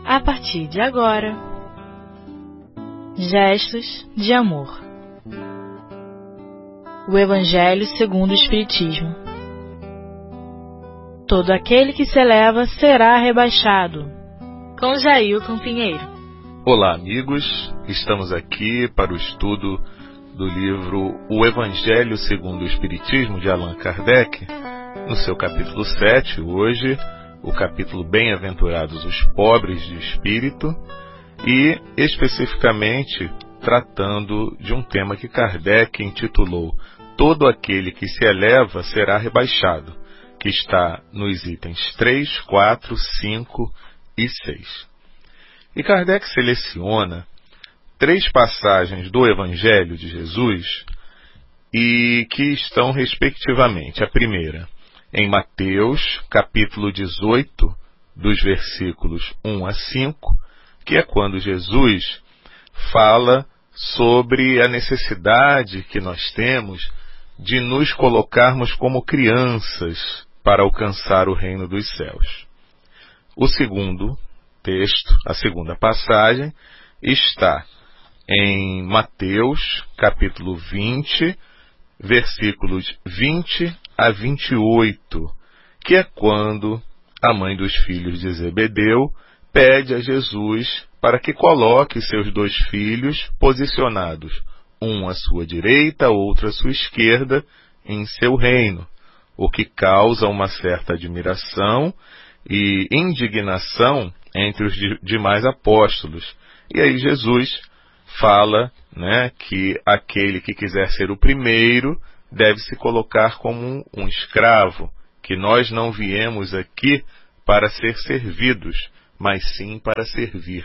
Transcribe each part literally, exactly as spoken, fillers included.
a partir de agora. Gestos de amor. O Evangelho segundo o Espiritismo. Todo aquele que se eleva será rebaixado. Com Jailton Pinheiro. Olá, amigos. Estamos aqui para o estudo do livro O Evangelho segundo o Espiritismo, de Allan Kardec, no seu capítulo sete, hoje, o capítulo Bem-aventurados os pobres de espírito, e especificamente tratando de um tema que Kardec intitulou Todo aquele que se eleva será rebaixado, que está nos itens três, quatro, cinco e seis. E Kardec seleciona três passagens do Evangelho de Jesus e que estão respectivamente, a primeira em Mateus, capítulo dezoito, dos versículos um a cinco, que é quando Jesus fala sobre a necessidade que nós temos de nos colocarmos como crianças para alcançar o reino dos céus. O segundo texto, a segunda passagem, está em Mateus, capítulo vinte, versículos vinte a vinte e oito, que é quando a mãe dos filhos de Zebedeu pede a Jesus para que coloque seus dois filhos posicionados, um à sua direita, outro à sua esquerda, em seu reino, o que causa uma certa admiração e indignação entre os demais apóstolos. E aí Jesus fala, né, que aquele que quiser ser o primeiro deve se colocar como um escravo, que nós não viemos aqui para ser servidos, mas sim para servir.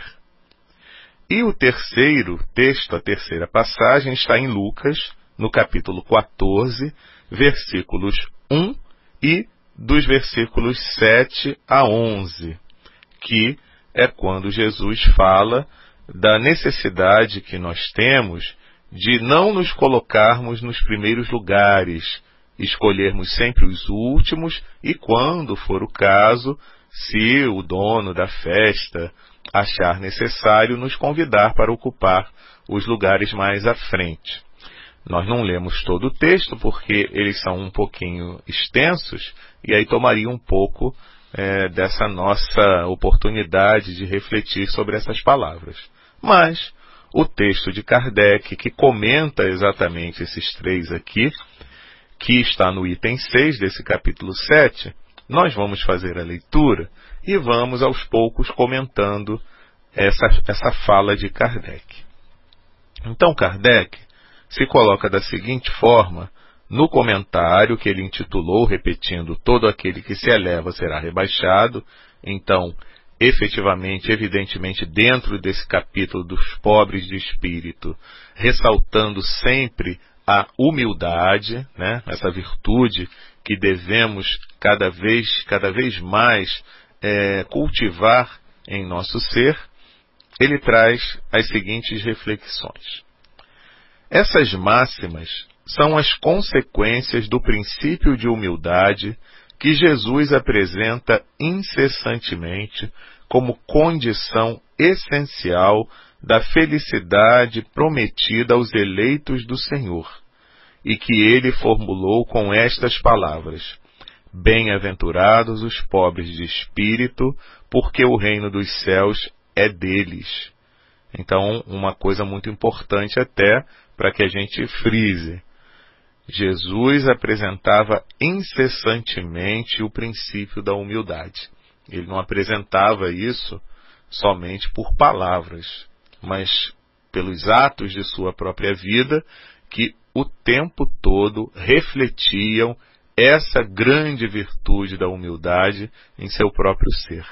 E o terceiro texto, a terceira passagem, está em Lucas, no capítulo quatorze, versículos um e dos versículos sete a onze, que é quando Jesus fala da necessidade que nós temos de não nos colocarmos nos primeiros lugares, escolhermos sempre os últimos e, quando for o caso, se o dono da festa achar necessário, nos convidar para ocupar os lugares mais à frente. Nós não lemos todo o texto porque eles são um pouquinho extensos e aí tomaria um pouco é, dessa nossa oportunidade de refletir sobre essas palavras. Mas o texto de Kardec, que comenta exatamente esses três aqui, que está no item seis desse capítulo sete, nós vamos fazer a leitura e vamos aos poucos comentando essa, essa fala de Kardec. Então Kardec se coloca da seguinte forma no comentário que ele intitulou, repetindo, todo aquele que se eleva será rebaixado. Então, efetivamente, evidentemente, dentro desse capítulo dos pobres de espírito, ressaltando sempre a humildade, né, essa virtude que devemos cada vez, cada vez mais é, cultivar em nosso ser, ele traz as seguintes reflexões. Essas máximas são as consequências do princípio de humildade que Jesus apresenta incessantemente como condição essencial da felicidade prometida aos eleitos do Senhor, e que ele formulou com estas palavras: Bem-aventurados os pobres de espírito, porque o reino dos céus é deles. Então, uma coisa muito importante até para que a gente frise. Jesus apresentava incessantemente o princípio da humildade. Ele não apresentava isso somente por palavras, mas pelos atos de sua própria vida, que o tempo todo refletiam essa grande virtude da humildade em seu próprio ser.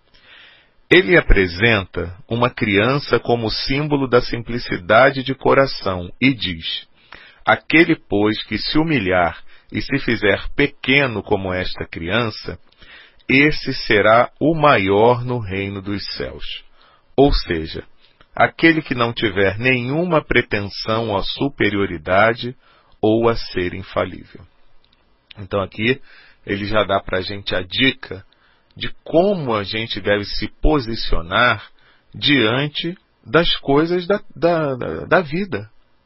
Ele apresenta uma criança como símbolo da simplicidade de coração e diz: aquele, pois, que se humilhar e se fizer pequeno como esta criança, esse será o maior no reino dos céus. Ou seja, aquele que não tiver nenhuma pretensão à superioridade ou a ser infalível. Então aqui ele já dá para a gente a dica de como a gente deve se posicionar diante das coisas da, da, da, da vida.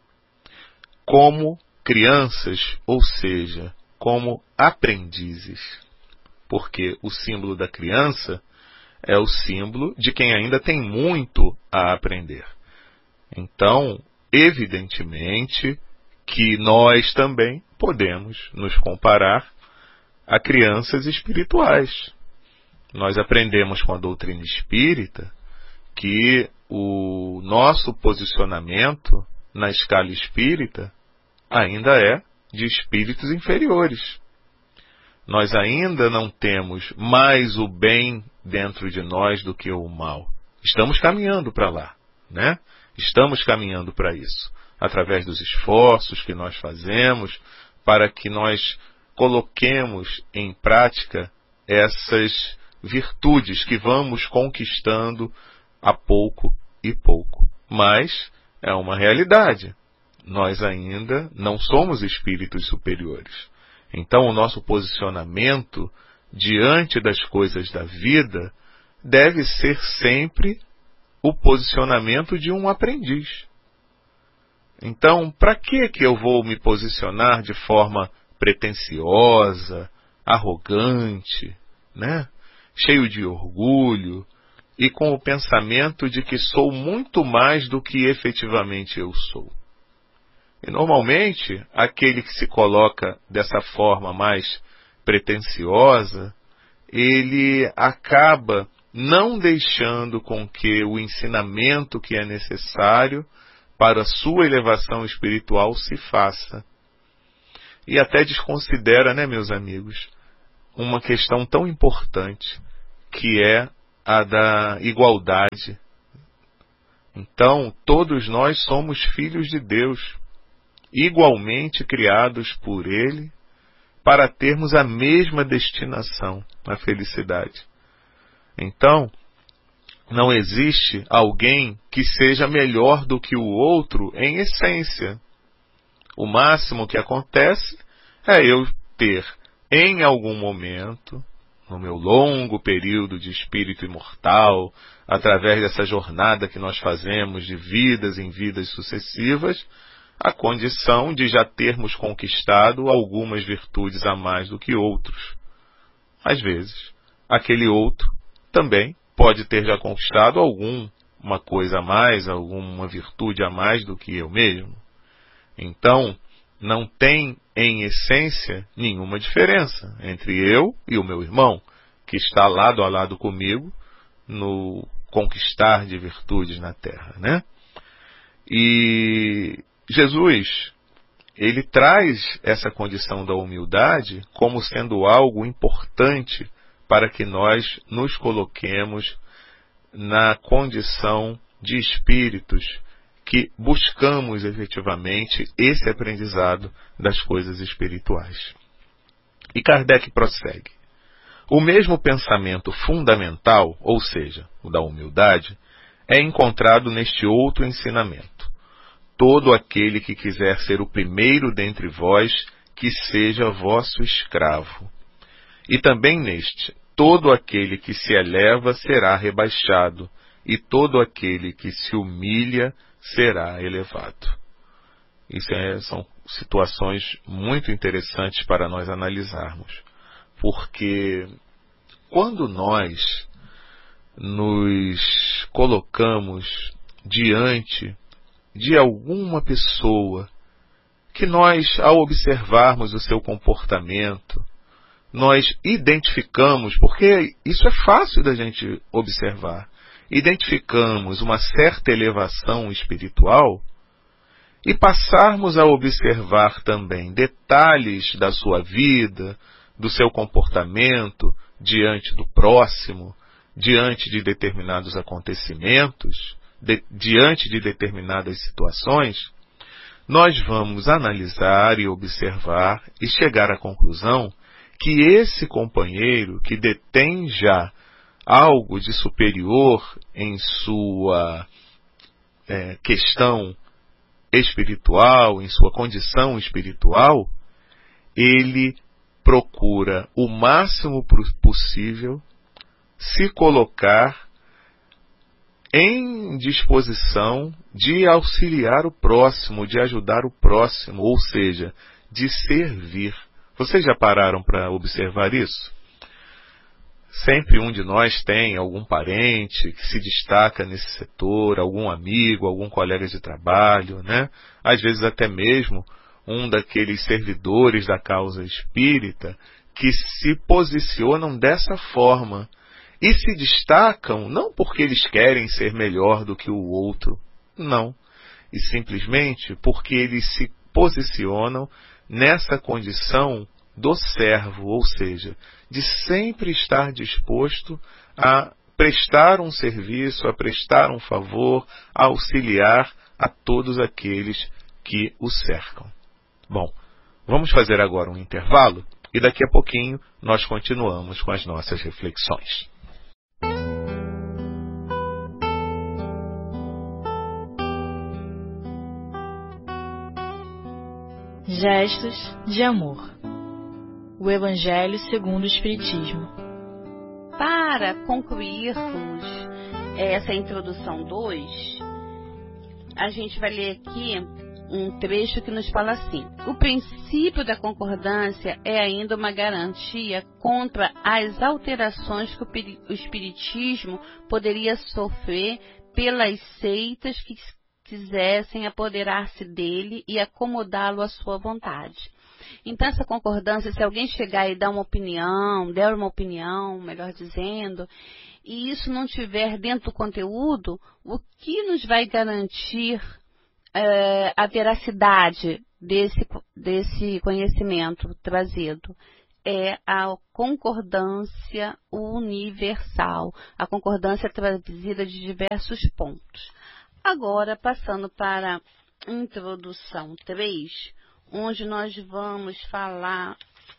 Como crianças, ou seja, como aprendizes. Porque o símbolo da criança é o símbolo de quem ainda tem muito a aprender. Então, evidentemente que nós também podemos nos comparar a crianças espirituais. Nós aprendemos com a doutrina espírita que o nosso posicionamento na escala espírita ainda é de espíritos inferiores. Nós ainda não temos mais o bem dentro de nós do que o mal. Estamos caminhando para lá, né? Estamos caminhando para isso, através dos esforços que nós fazemos para que nós coloquemos em prática essas virtudes que vamos conquistando a pouco e pouco. Mas é uma realidade. Nós ainda não somos espíritos superiores. Então o nosso posicionamento diante das coisas da vida deve ser sempre o posicionamento de um aprendiz. Então, para que que eu vou me posicionar de forma pretensiosa, arrogante, né? Cheio de orgulho e com o pensamento de que sou muito mais do que efetivamente eu sou? E normalmente, aquele que se coloca dessa forma mais pretensiosa, ele acaba não deixando com que o ensinamento que é necessário para a sua elevação espiritual se faça. E até desconsidera, né, meus amigos, uma questão tão importante, que é a da igualdade. Então, todos nós somos filhos de Deus, igualmente criados por Ele, para termos a mesma destinação, a felicidade. Então, não existe alguém que seja melhor do que o outro em essência. O máximo que acontece é eu ter, em algum momento, no meu longo período de espírito imortal, através dessa jornada que nós fazemos de vidas em vidas sucessivas, a condição de já termos conquistado algumas virtudes a mais do que outros. Às vezes, aquele outro também pode ter já conquistado alguma coisa a mais, alguma virtude a mais do que eu mesmo. Então, não tem, em essência, nenhuma diferença entre eu e o meu irmão, que está lado a lado comigo no conquistar de virtudes na Terra, né? E Jesus, ele traz essa condição da humildade como sendo algo importante para que nós nos coloquemos na condição de espíritos que buscamos efetivamente esse aprendizado das coisas espirituais. E Kardec prossegue. O mesmo pensamento fundamental, ou seja, o da humildade, é encontrado neste outro ensinamento. Todo aquele que quiser ser o primeiro dentre vós, que seja vosso escravo. E também neste, todo aquele que se eleva será rebaixado, e todo aquele que se humilha será elevado. Isso é, são situações muito interessantes para nós analisarmos, porque quando nós nos colocamos diante de alguma pessoa que nós, ao observarmos o seu comportamento, nós identificamos, porque isso é fácil da gente observar, identificamos uma certa elevação espiritual e passarmos a observar também detalhes da sua vida, do seu comportamento diante do próximo, diante de determinados acontecimentos, de, diante de determinadas situações, nós vamos analisar e observar e chegar à conclusão que esse companheiro que detém já algo de superior em sua é, questão espiritual, em sua condição espiritual, ele procura o máximo possível se colocar em disposição de auxiliar o próximo, de ajudar o próximo, ou seja, de servir. Vocês já pararam para observar isso? Sempre um de nós tem algum parente que se destaca nesse setor, algum amigo, algum colega de trabalho, né? Às vezes até mesmo um daqueles servidores da causa espírita que se posicionam dessa forma e se destacam não porque eles querem ser melhor do que o outro, não, e simplesmente porque eles se posicionam nessa condição do servo, ou seja, de sempre estar disposto a prestar um serviço, a prestar um favor, a auxiliar a todos aqueles que o cercam. Bom, vamos fazer agora um intervalo e daqui a pouquinho nós continuamos com as nossas reflexões. Gestos de amor. O Evangelho segundo o Espiritismo. Para concluirmos essa introdução dois, a gente vai ler aqui um trecho que nos fala assim: o princípio da concordância é ainda uma garantia contra as alterações que o Espiritismo poderia sofrer pelas seitas que quisessem apoderar-se dele e acomodá-lo à sua vontade. Então, essa concordância, se alguém chegar e dar uma opinião, der uma opinião, melhor dizendo, e isso não tiver dentro do conteúdo, o que nos vai garantir é, a veracidade desse, desse conhecimento trazido? É a concordância universal, a concordância trazida de diversos pontos. Agora, passando para a introdução três, onde nós vamos falar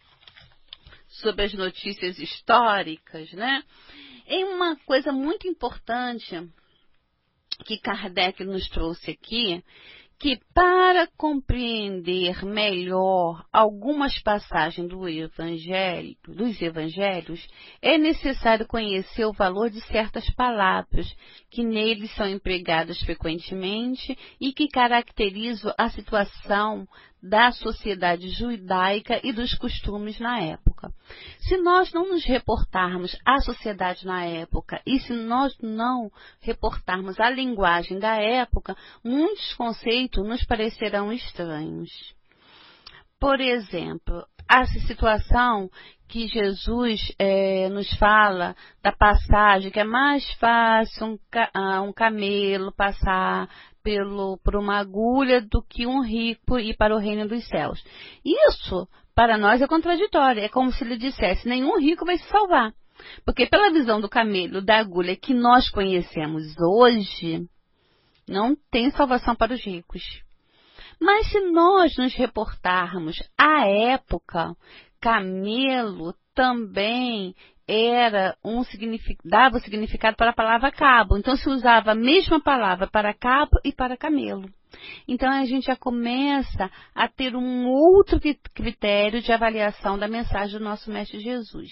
sobre as notícias históricas, né? É uma coisa muito importante que Kardec nos trouxe aqui, que para compreender melhor algumas passagens do evangelho, dos evangelhos, é necessário conhecer o valor de certas palavras que neles são empregadas frequentemente e que caracterizam a situação da sociedade judaica e dos costumes na época. Se nós não nos reportarmos à sociedade na época e se nós não reportarmos a linguagem da época, muitos conceitos nos parecerão estranhos. Por exemplo, a situação que Jesus é, nos fala da passagem, que é mais fácil um, ca, um camelo passar pelo, por uma agulha do que um rico ir para o reino dos céus. Isso, para nós, é contraditório. É como se ele dissesse, nenhum rico vai se salvar. Porque pela visão do camelo, da agulha que nós conhecemos hoje, não tem salvação para os ricos. Mas se nós nos reportarmos à época, camelo também era um significado, dava o significado para a palavra cabo. Então se usava a mesma palavra para cabo e para camelo. Então a gente já começa a ter um outro critério de avaliação da mensagem do nosso Mestre Jesus.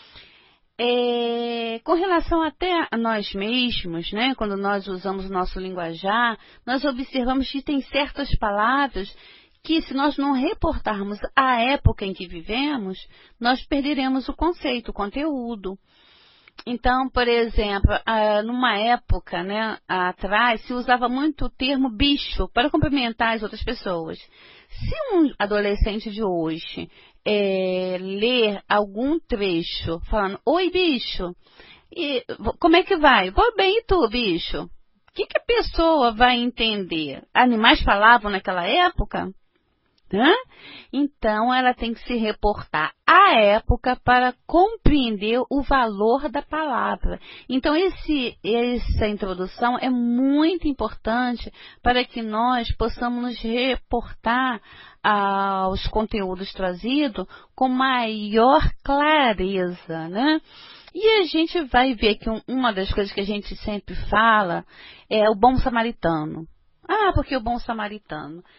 É, com relação até a nós mesmos, né, quando nós usamos o nosso linguajar, nós observamos que tem certas palavras que, se nós não reportarmos a época em que vivemos, nós perderemos o conceito, o conteúdo. Então, por exemplo, numa época, né, atrás, se usava muito o termo bicho para cumprimentar as outras pessoas. Se um adolescente de hoje é, ler algum trecho falando, oi bicho, e, como é que vai? Vou bem, e tu, bicho? O que, que a pessoa vai entender? Animais falavam naquela época? Hã? Então, ela tem que se reportar à época para compreender o valor da palavra. Então, esse, essa introdução é muito importante para que nós possamos nos reportar aos conteúdos trazidos com maior clareza, né? E a gente vai ver que uma das coisas que a gente sempre fala é o bom samaritano. Ah, porque o bom samaritano...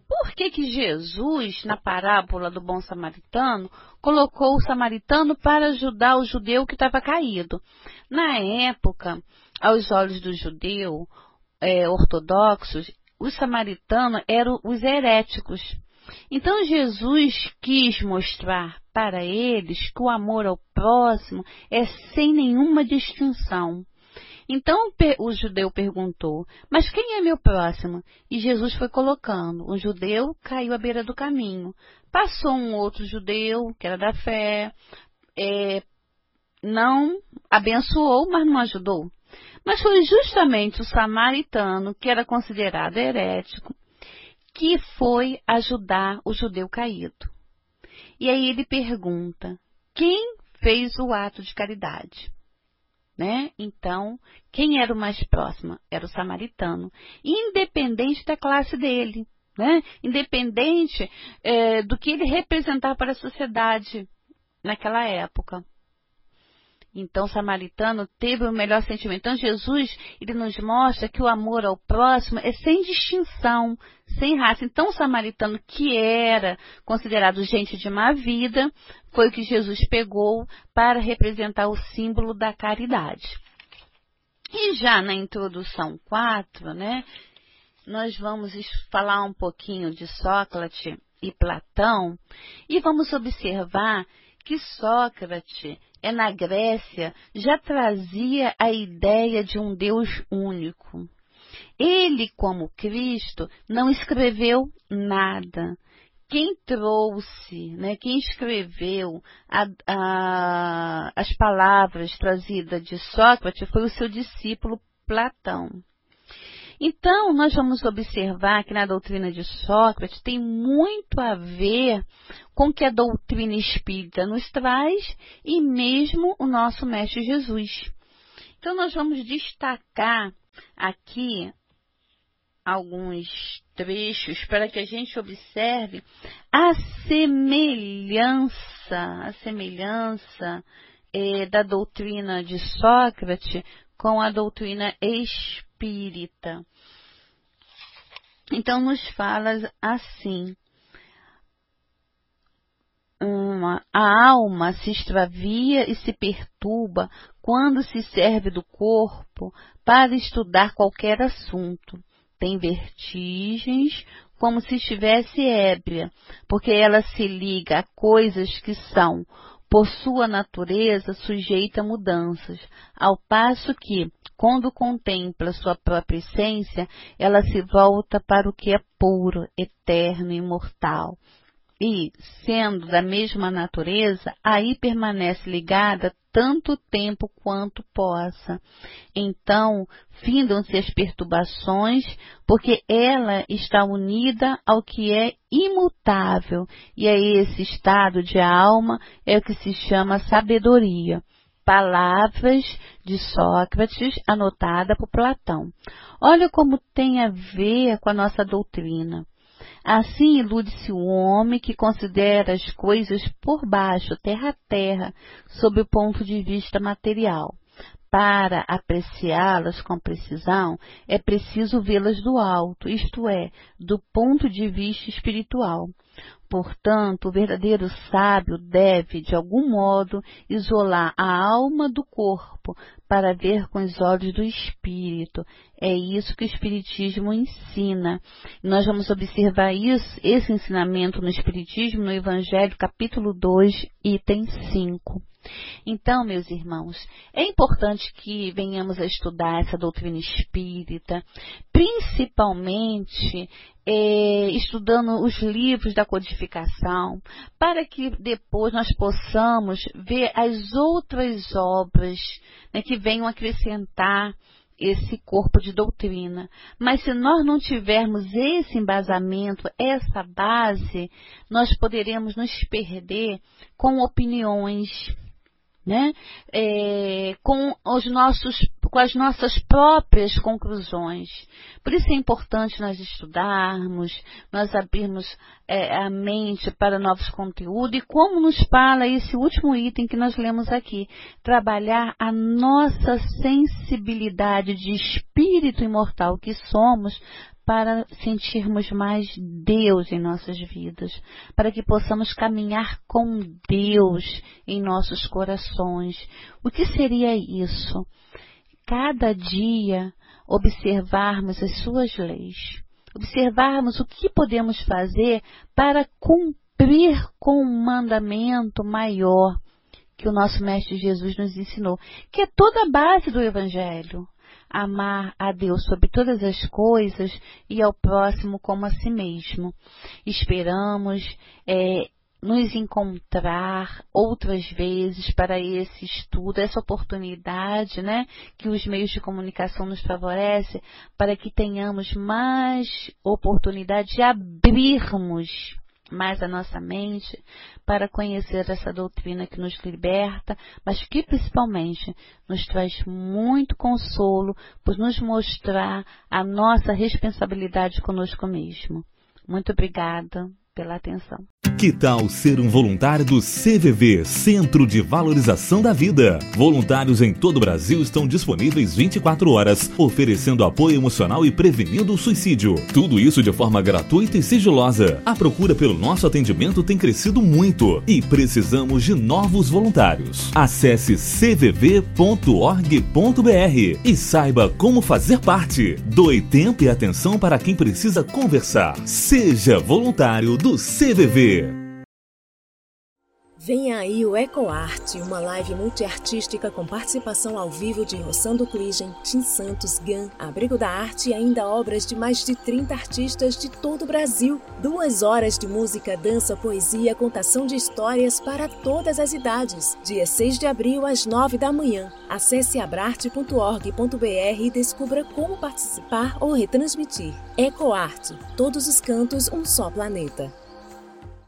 por que que Jesus, na parábola do bom samaritano, colocou o samaritano para ajudar o judeu que estava caído? Na época, aos olhos do judeu é, ortodoxos, os samaritanos eram os heréticos. Então Jesus quis mostrar para eles que o amor ao próximo é sem nenhuma distinção. Então o judeu perguntou, mas quem é meu próximo? E Jesus foi colocando. Um judeu caiu à beira do caminho. Passou um outro judeu, que era da fé, é, não abençoou, mas não ajudou. Mas foi justamente o samaritano, que era considerado herético, que foi ajudar o judeu caído. E aí ele pergunta, quem fez o ato de caridade? Né? Então, quem era o mais próximo? Era o samaritano, independente da classe dele, né? Independente é, do que ele representava para a sociedade naquela época. Então, o samaritano teve o melhor sentimento. Então, Jesus, ele nos mostra que o amor ao próximo é sem distinção, sem raça. Então, o samaritano, que era considerado gente de má vida, foi o que Jesus pegou para representar o símbolo da caridade. E já na introdução quatro, né, nós vamos falar um pouquinho de Sócrates e Platão, e vamos observar que Sócrates, é na Grécia, já trazia a ideia de um Deus único. Ele, como Cristo, não escreveu nada. Quem trouxe, né, quem escreveu a, a, as palavras trazidas de Sócrates foi o seu discípulo Platão. Então, nós vamos observar que na doutrina de Sócrates tem muito a ver com o que a doutrina espírita nos traz e mesmo o nosso Mestre Jesus. Então, nós vamos destacar aqui alguns trechos para que a gente observe a semelhança, a semelhança é, da doutrina de Sócrates com a doutrina espírita. Então, nos fala assim, uma, a alma se extravia e se perturba quando se serve do corpo para estudar qualquer assunto. Tem vertigens como se estivesse ébria, porque ela se liga a coisas que são, por sua natureza, sujeita a mudanças, ao passo que, quando contempla sua própria essência, ela se volta para o que é puro, eterno e imortal. E, sendo da mesma natureza, aí permanece ligada tanto tempo quanto possa. Então, findam-se as perturbações, porque ela está unida ao que é imutável, e a esse estado de alma é o que se chama sabedoria. Palavras de Sócrates, anotada por Platão. Olha como tem a ver com a nossa doutrina. Assim ilude-se o homem que considera as coisas por baixo, terra a terra, sob o ponto de vista material. Para apreciá-las com precisão, é preciso vê-las do alto, isto é, do ponto de vista espiritual. Portanto, o verdadeiro sábio deve, de algum modo, isolar a alma do corpo para ver com os olhos do espírito. É isso que o Espiritismo ensina. Nós vamos observar isso, esse ensinamento no Espiritismo, no Evangelho, capítulo dois, item cinco. Então, meus irmãos, é importante que venhamos a estudar essa doutrina espírita, principalmente é, estudando os livros da codificação, para que depois nós possamos ver as outras obras, né, que venham acrescentar esse corpo de doutrina. Mas se nós não tivermos esse embasamento, essa base, nós poderemos nos perder com opiniões, né? É, com, os nossos, com as nossas próprias conclusões. Por isso é importante nós estudarmos, nós abrirmos é, a mente para novos conteúdos, e como nos fala esse último item que nós lemos aqui, trabalhar a nossa sensibilidade de espírito imortal que somos para sentirmos mais Deus em nossas vidas, para que possamos caminhar com Deus em nossos corações. O que seria isso? Cada dia observarmos as suas leis, observarmos o que podemos fazer para cumprir com um mandamento maior que o nosso Mestre Jesus nos ensinou, que é toda a base do Evangelho. Amar a Deus sobre todas as coisas e ao próximo como a si mesmo. Esperamos é, nos encontrar outras vezes para esse estudo, essa oportunidade, né, que os meios de comunicação nos favorecem, para que tenhamos mais oportunidade de abrirmos mais a nossa mente para conhecer essa doutrina que nos liberta, mas que principalmente nos traz muito consolo por nos mostrar a nossa responsabilidade conosco mesmo. Muito obrigada pela atenção. Que tal ser um voluntário do C V V, Centro de Valorização da Vida? Voluntários em todo o Brasil estão disponíveis vinte e quatro horas, oferecendo apoio emocional e prevenindo o suicídio. Tudo isso de forma gratuita e sigilosa. A procura pelo nosso atendimento tem crescido muito e precisamos de novos voluntários. Acesse c v v ponto org ponto b r e saiba como fazer parte. Doe tempo e atenção para quem precisa conversar. Seja voluntário do C V V. Venha aí o EcoArte, uma live multiartística com participação ao vivo de Rossando Cligem, Tim Santos, Gan, Abrigo da Arte e ainda obras de mais de trinta artistas de todo o Brasil. Duas horas de música, dança, poesia, contação de histórias para todas as idades. Dia seis de abril, às nove da manhã. Acesse abrarte ponto org ponto b r e descubra como participar ou retransmitir. EcoArte, todos os cantos, um só planeta.